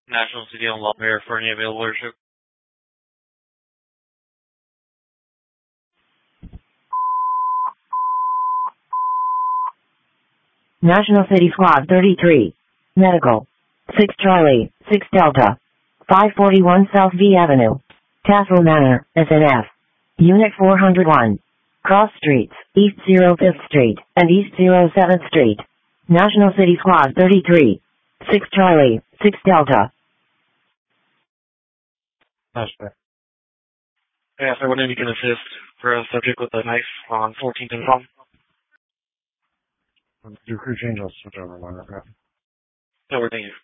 National City on Law for any available airship. National City Squad 33. Medical. 6 Charlie, 6 Delta. 541 South V Avenue. Tassel Manor, SNF. Unit 401. Cross Streets, East 05th Street, and East 07th Street. National City Squad 33. 6 Charlie, 6 Delta. Yeah, sir, whenever you can assist for a subject with a knife on 14th and Palm. Do crew change, I'll switch over one. Okay. No, thank you.